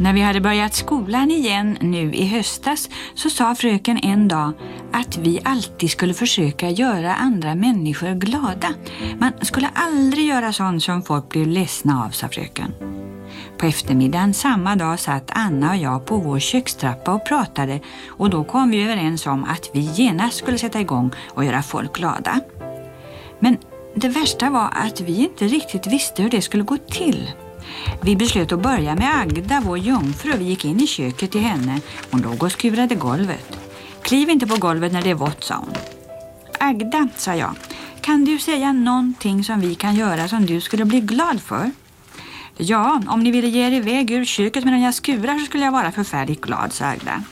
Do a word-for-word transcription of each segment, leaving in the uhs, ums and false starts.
När vi hade börjat skolan igen nu i höstas så sa fröken en dag att vi alltid skulle försöka göra andra människor glada. Man skulle aldrig göra sånt som folk blir ledsna av, sa fröken. På eftermiddagen samma dag satt Anna och jag på vår kökstrappa och pratade, och då kom vi överens om att vi genast skulle sätta igång och göra folk glada. Men det värsta var att vi inte riktigt visste hur det skulle gå till. Vi beslöt att börja med Agda, vår jungfru. Vi gick in i köket till henne. Hon låg och skurade golvet. Kliv inte på golvet när det är vått, sa hon. Agda, sa jag, kan du säga någonting som vi kan göra som du skulle bli glad för? Ja, om ni ville ge er iväg ur köket medan jag skurar så skulle jag vara förfärligt glad, sa Agda.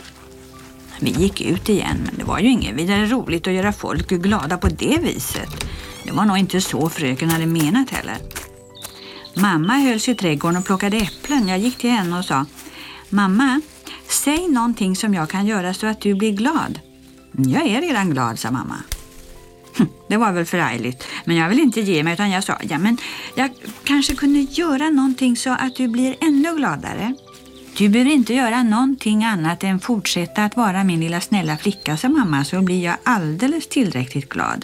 Vi gick ut igen, men det var ju inget vidare roligt att göra folk glada på det viset. Det var nog inte så fröken hade menat heller. Mamma höll sig i trädgården och plockade äpplen. Jag gick till henne och sa, mamma, säg någonting som jag kan göra så att du blir glad. Jag är redan glad, sa mamma. Det var väl förargligt, men jag vill inte ge mig, utan jag sa, ja men jag kanske kunde göra någonting så att du blir ännu gladare. Du behöver inte göra någonting annat än fortsätta att vara min lilla snälla flicka, sa mamma, så blir jag alldeles tillräckligt glad.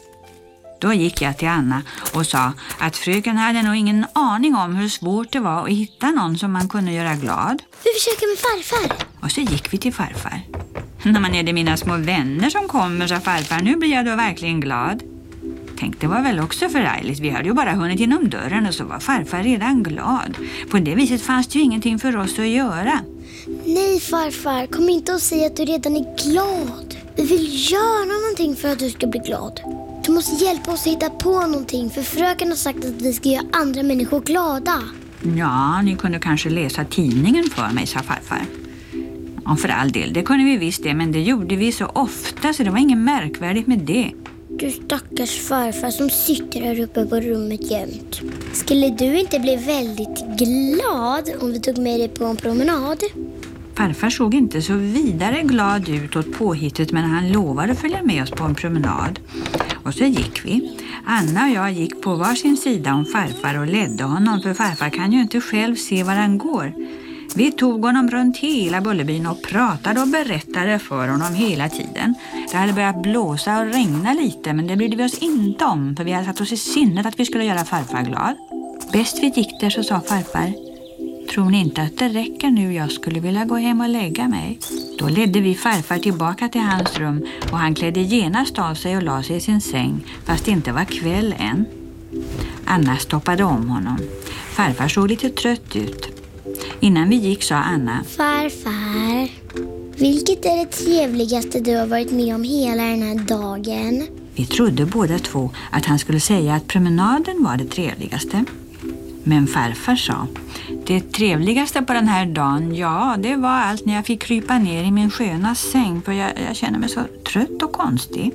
Då gick jag till Anna och sa att fröken hade nog ingen aning om hur svårt det var att hitta någon som man kunde göra glad. Vi försöker med farfar. Och så gick vi till farfar. När man är det mina små vänner som kommer, sa farfar, nu blir jag då verkligen glad. Tänk, det var väl också förargligt. Vi hade ju bara hunnit inom dörren och så var farfar redan glad. På det viset fanns det ju ingenting för oss att göra. Nej farfar, kom inte och säg att du redan är glad. Vi vill göra någonting för att du ska bli glad. Du måste hjälpa oss att hitta på någonting, för fröken har sagt att vi ska göra andra människor glada. Ja, ni kunde kanske läsa tidningen för mig, sa farfar. Ja, för all del, det kunde vi visst det, men det gjorde vi så ofta så det var inget märkvärdigt med det. Du stackars farfar som sitter här uppe på rummet jämt. Skulle du inte bli väldigt glad om vi tog med dig på en promenad? Farfar såg inte så vidare glad ut åt påhittet, men han lovade att följa med oss på en promenad. Och så gick vi. Anna och jag gick på varsin sida om farfar och ledde honom, för farfar kan ju inte själv se var han går. Vi tog honom runt hela Bullerbyn och pratade och berättade för honom hela tiden. Det hade börjat blåsa och regna lite, men det brydde vi oss inte om, för vi hade satt oss i sinnet att vi skulle göra farfar glad. Bäst vi gick där så sa farfar, tror ni inte att det räcker nu, jag skulle vilja gå hem och lägga mig? Då ledde vi farfar tillbaka till hans rum och han klädde genast av sig och la sig i sin säng, fast det inte var kväll än. Anna stoppade om honom. Farfar såg lite trött ut. Innan vi gick sa Anna, farfar, vilket är det trevligaste du har varit med om hela den här dagen? Vi trodde båda två att han skulle säga att promenaden var det trevligaste. Men farfar sa, det trevligaste på den här dagen, ja, det var allt när jag fick krypa ner i min sköna säng, för jag, jag känner mig så trött och konstig.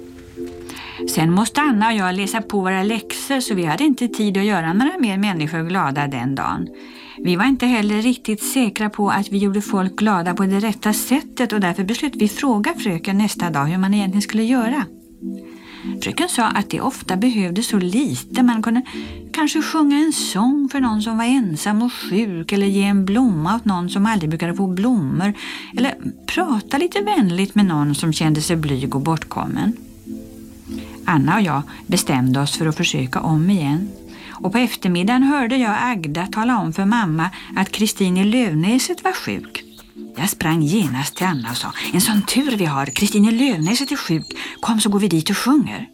Sen måste Anna och jag läsa på våra läxor, så vi hade inte tid att göra några mer människor glada den dagen. Vi var inte heller riktigt säkra på att vi gjorde folk glada på det rätta sättet, och därför beslöt vi fråga fröken nästa dag hur man egentligen skulle göra. Fröken sa att det ofta behövde så lite. Man kunde kanske sjunga en sång för någon som var ensam och sjuk, eller ge en blomma åt någon som aldrig brukade få blommor, eller prata lite vänligt med någon som kände sig blyg och bortkommen. Anna och jag bestämde oss för att försöka om igen. Och på eftermiddagen hörde jag Agda tala om för mamma att Kristin i Lövnäset var sjuk. Jag sprang genast till Anna och sa, en sån tur vi har, Kristin i Lövnäset är sjuk, kom så går vi dit och sjunger.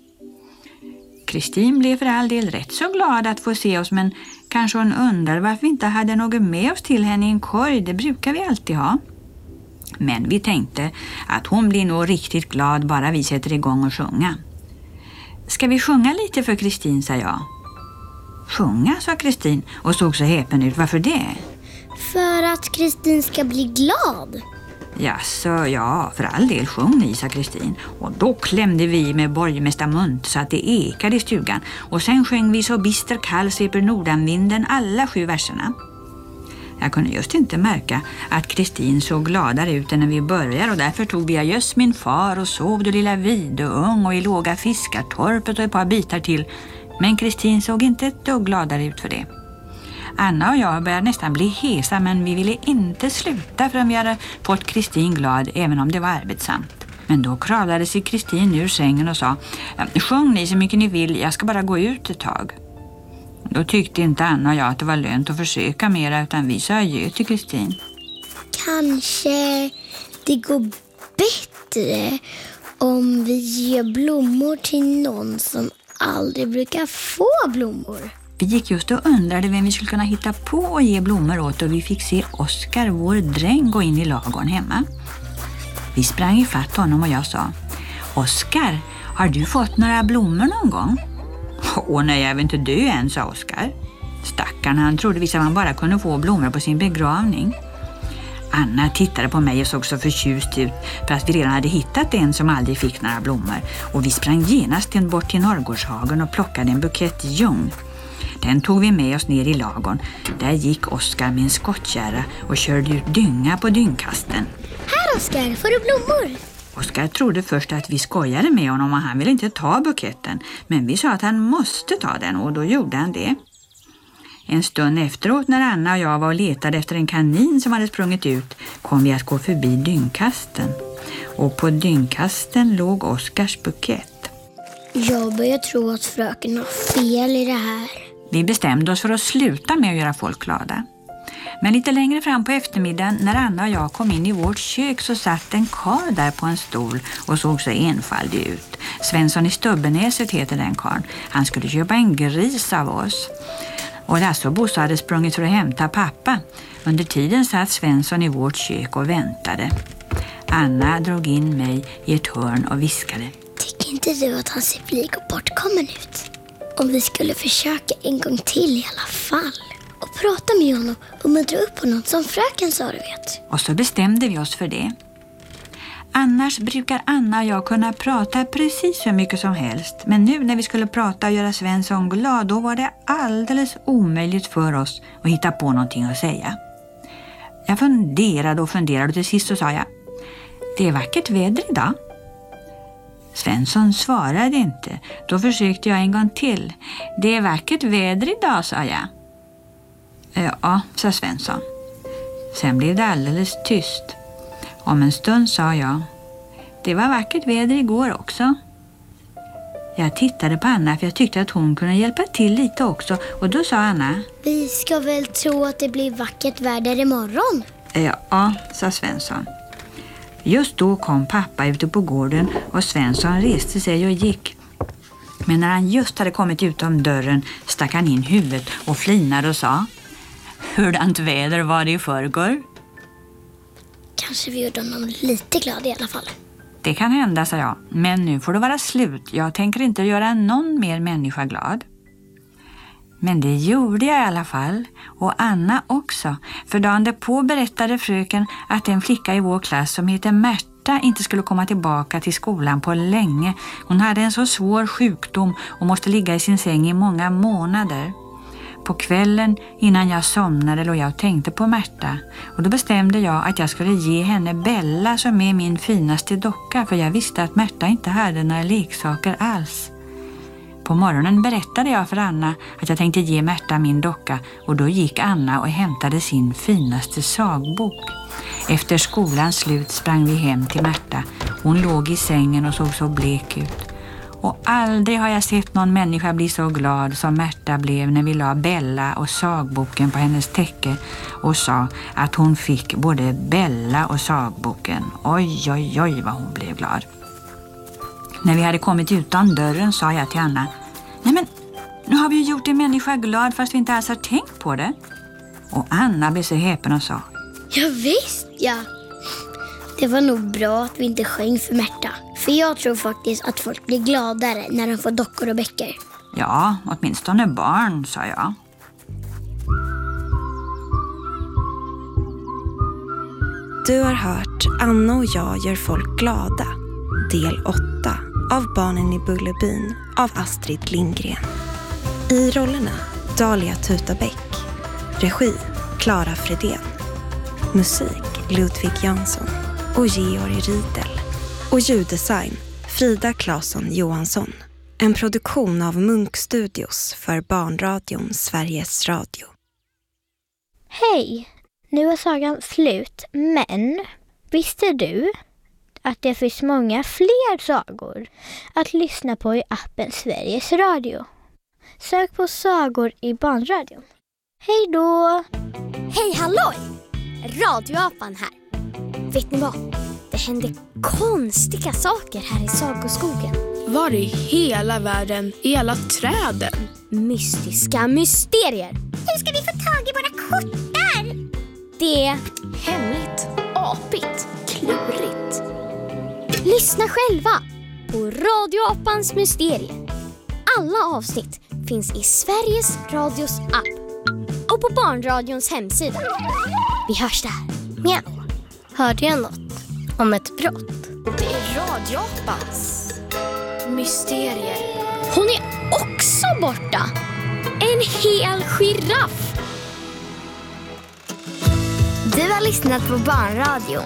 Kristin blev för all del rätt så glad att få se oss, men kanske hon undrade varför vi inte hade något med oss till henne i en korg, det brukar vi alltid ha. Men vi tänkte att hon blir nog riktigt glad bara vi sätter igång och sjunga. Ska vi sjunga lite för Kristin, sa jag. Sjunga, sa Kristin och såg så häpen ut. Varför det? För att Kristin ska bli glad. Ja, så ja, för all del sjung ni, sa Kristin. Och då klämde vi med borgmästarmunt så att det ekade i stugan. Och sen sjöng vi så bister kall sveper nordanvinden alla sju verserna. Jag kunde just inte märka att Kristin såg gladare ut än när vi började, och därför tog vi just min far och sov du lilla Vidung och i låga fiskartorpet och ett par bitar till. Men Kristin såg inte ett dugg gladare ut för det. Anna och jag började nästan bli hesa, men vi ville inte sluta förrän vi hade fått Kristin glad, även om det var arbetsamt. Men då kravlade sig Kristin ur sängen och sa: sjung ni så mycket ni vill, jag ska bara gå ut ett tag. Då tyckte inte Anna och jag att det var lönt att försöka mera, utan vi sa adjö till Kristin. Kanske det går bättre om vi ger blommor till någon som aldrig brukar få blommor. Vi gick just och undrade vem vi skulle kunna hitta på att ge blommor åt, och vi fick se Oskar, vår dräng, gå in i ladugården hemma. Vi sprang ifatt honom och jag sa: Oskar, har du fått några blommor någon gång? Åh nej, jag vill inte dö än, sa Oskar. Stackarn, han trodde visst att man bara kunde få blommor på sin begravning. Anna tittade på mig och såg så förtjust ut, för att vi redan hade hittat en som aldrig fick några blommor, och vi sprang genast bort till Norrgårdshagen och plockade en bukett ljung. Den tog vi med oss ner i ladugården. Där gick Oskar med en skottkärra och körde ut dynga på dyngkasten. Här, Oskar, får du blommor? Oskar trodde först att vi skojade med honom och han ville inte ta buketten, men vi sa att han måste ta den, och då gjorde han det. En stund efteråt, när Anna och jag var och letade efter en kanin som hade sprungit ut, kom vi att gå förbi dyngkasten. Och på dyngkasten låg Oskars bukett. Jag börjar tro att fröken har fel i det här. Vi bestämde oss för att sluta med att göra folk glada. Men lite längre fram på eftermiddagen, när Anna och jag kom in i vårt kök, så satt en karl där på en stol och såg så enfaldig ut. Svensson i Stubbenäset heter den karln. Han skulle köpa en gris av oss. Och Lasse och Bosse hade sprungit för att hämta pappa. Under tiden satt Svensson i vårt kök och väntade. Anna drog in mig i ett hörn och viskade: Tycker inte du att han ser blyg och bortkommen ut? Om vi skulle försöka en gång till i alla fall. Och prata med honom och muntra upp honom som fröken sa, du vet. Och så bestämde vi oss för det. Annars brukar Anna och jag kunna prata precis hur mycket som helst. Men nu när vi skulle prata och göra Svensson glad, då var det alldeles omöjligt för oss att hitta på någonting att säga. Jag funderade och funderade och till sist så sa jag: det är vackert väder idag. Svensson svarade inte. Då försökte jag en gång till. Det är vackert väder idag, sa jag. Ja, sa Svensson. Sen blev det alldeles tyst. Om en stund sa jag: det var vackert väder igår också. Jag tittade på Anna, för jag tyckte att hon kunde hjälpa till lite också. Och då sa Anna: vi ska väl tro att det blir vackert väder imorgon? Ja, sa Svensson. Just då kom pappa ute på gården och Svensson reste sig och gick. Men när han just hade kommit utom dörren stack han in huvudet och flinade och sa: hurdant väder var det i förrgår? Kanske vi gjorde honom lite glad i alla fall. Det kan hända, sa jag. Men nu får det vara slut. Jag tänker inte göra någon mer människa glad. Men det gjorde jag i alla fall. Och Anna också. För dagen därpå berättade fröken att en flicka i vår klass som heter Märta inte skulle komma tillbaka till skolan på länge. Hon hade en så svår sjukdom och måste ligga i sin säng i många månader. På kvällen innan jag somnade låg jag och tänkte på Märta, och då bestämde jag att jag skulle ge henne Bella som är min finaste docka, för jag visste att Märta inte hade några leksaker alls. På morgonen berättade jag för Anna att jag tänkte ge Märta min docka, och då gick Anna och hämtade sin finaste sagbok. Efter skolans slut sprang vi hem till Märta. Hon låg i sängen och såg så blek ut. Och aldrig har jag sett någon människa bli så glad som Märta blev när vi la Bella och sagboken på hennes täcke och sa att hon fick både Bella och sagboken. Oj, oj, oj vad hon blev glad. När vi hade kommit utan dörren sa jag till Anna: nej men, nu har vi ju gjort en människa glad fast vi inte alls har tänkt på det. Och Anna blev så häpen och sa: ja visst, ja. Det var nog bra att vi inte sjöng för Märta. För jag tror faktiskt att folk blir gladare när de får dockor och böcker. Ja, åtminstone barn, sa jag. Du har hört Anna och jag gör folk glada. Del åtta av Barnen i Bullerbyn av Astrid Lindgren. I rollerna Dalia Tutabäck. Regi Clara Fredén. Musik Ludvig Jansson och Georg Riedel. Och ljuddesign Frida Claesson Johansson. En produktion av Munk Studios för Barnradion Sveriges Radio. Hej! Nu är sagan slut, men visste du att det finns många fler sagor att lyssna på i appen Sveriges Radio? Sök på sagor i barnradion. Hej då! Hej halloj! Radioapan här. Vet ni vad? Det händer konstiga saker här i Sagoskogen. Var i hela världen är alla träden? Mystiska mysterier. Hur ska vi få tag i våra kottar? Det är hemligt, apigt, klurigt. Lyssna själva på Radioapans mysterier. Alla avsnitt finns i Sveriges Radios app och på Barnradions hemsida. Vi hörs där. Mjau. Hörde jag något om ett brott? Det är Radioapans mysterier. Hon är också borta. En hel giraff. Du har lyssnat på Barnradion.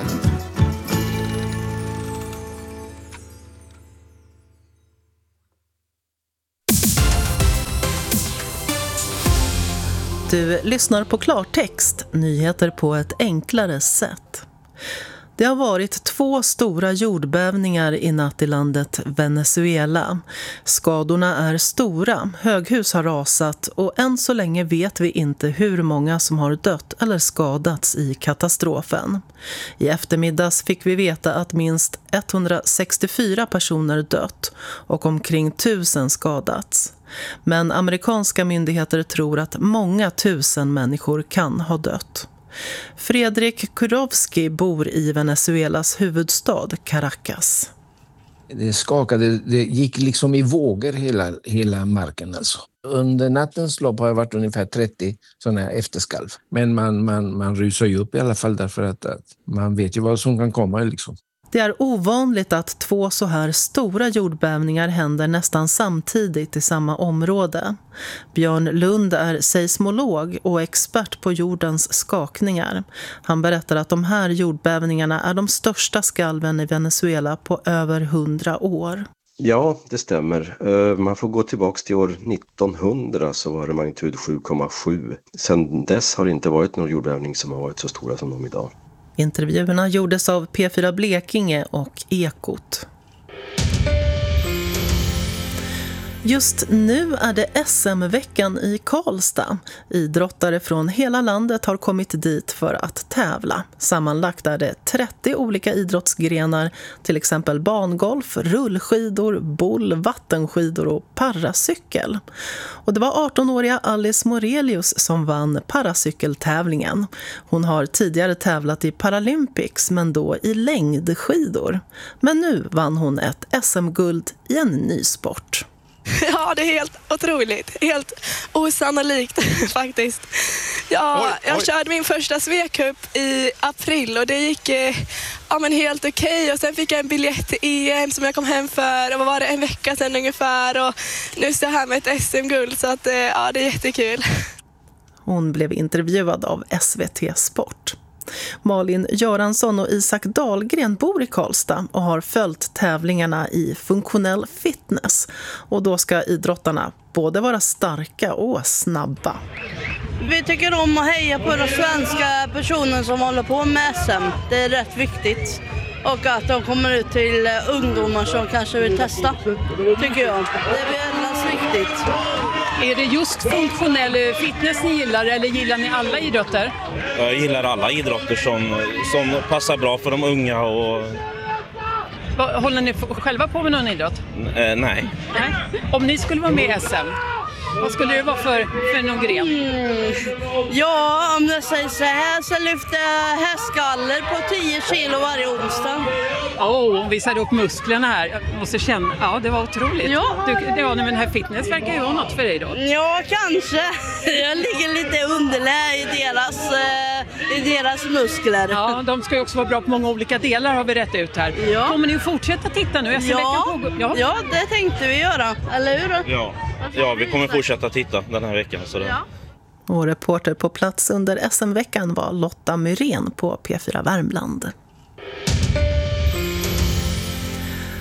Du lyssnar på klartext, nyheter på ett enklare sätt. Det har varit två stora jordbävningar i natt i landet Venezuela. Skadorna är stora, höghus har rasat och än så länge vet vi inte hur många som har dött eller skadats i katastrofen. I eftermiddags fick vi veta att minst etthundrasextiofyra personer dött och omkring tusen skadats. Men amerikanska myndigheter tror att många tusen människor kan ha dött. Fredrik Kurovski bor i Venezuelas huvudstad Caracas. Det skakade, det gick liksom i vågor hela, hela marken alltså. Under nattens lopp har jag varit ungefär trettio sådana här efterskalv. Men man, man, man rusar ju upp i alla fall därför att, att man vet ju vad som kan komma liksom. Det är ovanligt att två så här stora jordbävningar händer nästan samtidigt i samma område. Björn Lund är seismolog och expert på jordens skakningar. Han berättar att de här jordbävningarna är de största skalven i Venezuela på över hundra år. Ja, det stämmer. Man får gå tillbaka till år nittonhundra så var det magnitud sju komma sju. Sedan dess har det inte varit någon jordbävning som har varit så stora som de idag. Intervjuerna gjordes av P fyra Blekinge och Ekot. Just nu är det S M-veckan i Karlstad. Idrottare från hela landet har kommit dit för att tävla. Sammanlagt är det trettio olika idrottsgrenar, till exempel bangolf, rullskidor, boll, vattenskidor och paracykel. Och det var arton-åriga Alice Morelius som vann paracykeltävlingen. Hon har tidigare tävlat i Paralympics men då i längdskidor. Men nu vann hon ett S M-guld i en ny sport. Ja, det är helt otroligt. Helt osannolikt faktiskt. Ja, oj, oj. Jag körde min första Svekup i april och det gick eh, ja, men helt okej. Okay. Och sen fick jag en biljett till E M som jag kom hem för. Och vad var det, en vecka sedan ungefär. Och nu står jag här med ett S M-guld så att, eh, ja, det är jättekul. Hon blev intervjuad av S V T Sport. Malin Göransson och Isak Dahlgren bor i Karlstad och har följt tävlingarna i funktionell fitness. Och då ska idrottarna både vara starka och snabba. Vi tycker om att heja på de svenska personer som håller på med S M. Det är rätt viktigt. Och att de kommer ut till ungdomar som kanske vill testa, tycker jag. Det är väldigt viktigt. Är det just funktionell fitness ni gillar eller gillar ni alla idrotter? Jag gillar alla idrotter som, som passar bra för de unga. Och... Håller ni själva på med någon idrott? Eh, nej. nej. Om ni skulle vara med i S M, vad skulle det vara för, för någon gren? Mm. Ja, om jag säger så här så lyfter jag hästgaller på tio kilo varje onsdag. Åh, oh, visar upp musklerna här. Jag måste känna, ja det var otroligt. Ja, du, ja men den här fitness verkar ju vara något för dig då. Ja, kanske. Jag ligger lite underlä i deras, eh, i deras muskler. Ja, de ska ju också vara bra på många olika delar har vi rätt ut här. Ja. Kommer ni fortsätta titta nu? Ja. Ja. ja, det tänkte vi göra. Eller hur? Ja, ja vi kommer fortsätta titta den här veckan. Så det... ja. Och reporter på plats under S M-veckan var Lotta Myrén på P fyra Värmland.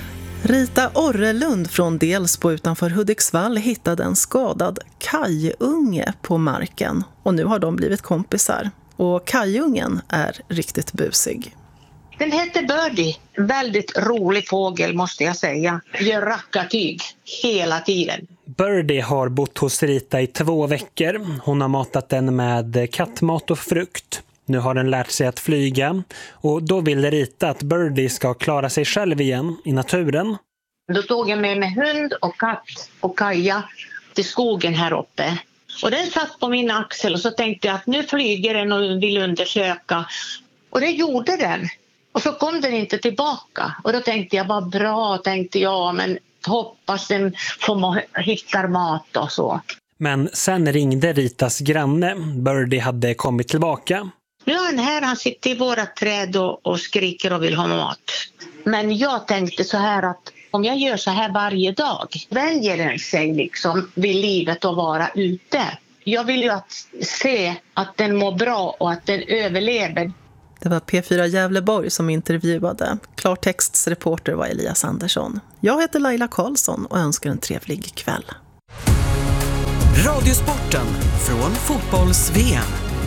Rita Orrelund från Delsbo utanför Hudiksvall hittade en skadad kajunge på marken. Och nu har de blivit kompisar. Och kajungen är riktigt busig. Den heter Birdie. Väldigt rolig fågel måste jag säga. Gör rackartyg hela tiden. Birdie har bott hos Rita i två veckor. Hon har matat den med kattmat och frukt. Nu har den lärt sig att flyga. Och då vill Rita att Birdie ska klara sig själv igen i naturen. Då tog jag med mig hund och katt och Kaja till skogen här uppe. Och den satt på min axel och så tänkte jag att nu flyger den och vill undersöka. Och det gjorde den. Och så kom den inte tillbaka. Och då tänkte jag, vad bra, tänkte jag. Men hoppas den får hitta mat och så. Men sen ringde Ritas granne. Birdie hade kommit tillbaka. Nu är han här, han sitter i våra träd och, och skriker och vill ha mat. Men jag tänkte så här att om jag gör så här varje dag, vänjer den sig liksom vid livet att vara ute. Jag vill ju att se att den mår bra och att den överlever. Det var P fyra Gävleborg som intervjuade. Klartextsreporter var Elias Andersson. Jag heter Laila Karlsson och önskar en trevlig kväll. Radiosporten från fotbolls-V M.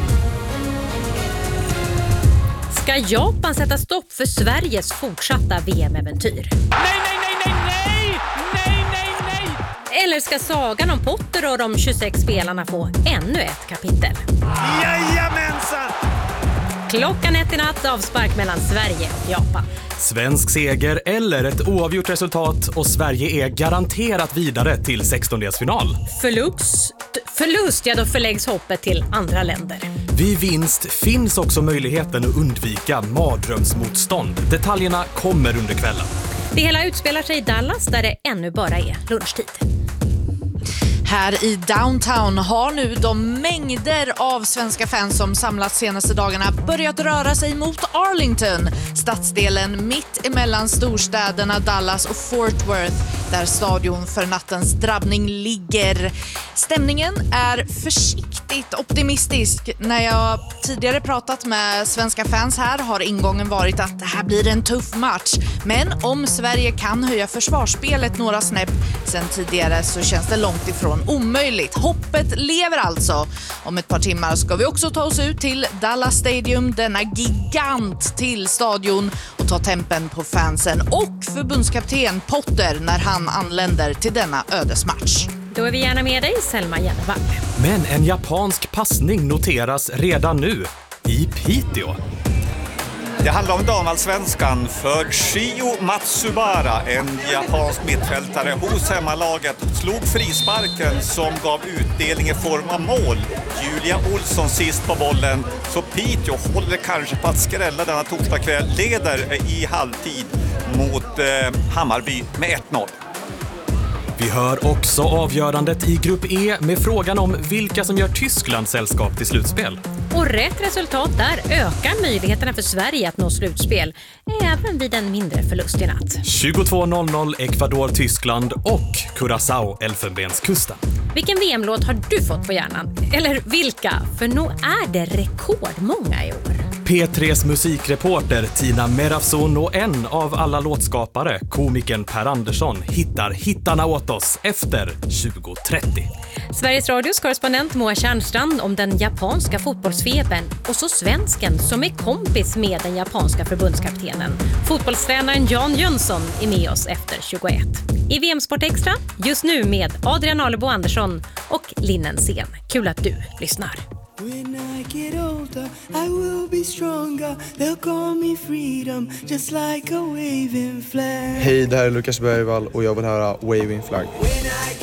Ska Japan sätta stopp för Sveriges fortsatta V M-äventyr? Nej, nej, nej, nej, nej! Nej, nej, nej! Eller ska sagan om Potter och de tjugosex spelarna få ännu ett kapitel? Jajamensan! Klockan ett i natt, avspark mellan Sverige och Japan. Svensk seger eller ett oavgjort resultat och Sverige är garanterat vidare till sextondelsfinal. Förlust, förlust, ja då förläggs hoppet till andra länder. Vid vinst finns också möjligheten att undvika mardrömsmotstånd. Detaljerna kommer under kvällen. Det hela utspelar sig i Dallas där det ännu bara är lunchtid. Här i downtown har nu de mängder av svenska fans som samlats senaste dagarna börjat röra sig mot Arlington, stadsdelen mitt emellan storstäderna Dallas och Fort Worth, där stadion för nattens drabbning ligger. Stämningen är försiktigt optimistisk. När jag tidigare pratat med svenska fans här har ingången varit att det här blir en tuff match. Men om Sverige kan höja försvarsspelet några snäpp sen tidigare så känns det långt ifrån omöjligt. Hoppet lever alltså. Om ett par timmar ska vi också ta oss ut till Dallas Stadium, denna gigant till stadion, och ta tempen på fansen och förbundskapten Potter när han anländer till denna ödesmatch. Då är vi gärna med dig, Selma Jennevall. Men en japansk passning noteras redan nu i Piteå. Det handlar om damallsvenskan för Shio Matsubara, en japansk mittfältare hos hemmalaget, slog frisparken som gav utdelning i form av mål. Julia Olsson sist på bollen, så Piteå håller kanske på att skrälla denna torsdagskväll, leder i halvtid mot eh, Hammarby med ett noll. Vi hör också avgörandet i grupp E med frågan om vilka som gör Tysklands sällskap till slutspel. Och rätt resultat där ökar möjligheterna för Sverige att nå slutspel, även vid en mindre förlust i natt. tjugotvå noll noll Ecuador-Tyskland och Curaçao-Elfenbenskusten. Vilken V M-låt har du fått på hjärnan? Eller vilka? För nog är det rekordmånga i år. P tre:s musikreporter Tina Merafson och en av alla låtskapare, komikern Per Andersson, hittar hittarna åt oss efter tjugo trettio. Sveriges Radios korrespondent Moa Tjärnstrand om den japanska fotbollsfebern och så svensken som är kompis med den japanska förbundskaptenen. Fotbollstränaren Jan Jönsson är med oss efter tjugoett. I V M-sport extra, just nu med Adrian Alebo Andersson och Linnen Sen. Kul att du lyssnar. When I get older, I will be stronger. They'll call me freedom, just like a waving flag. Hej, det här är Lukas Bergvall och jag vill höra Waving Flag.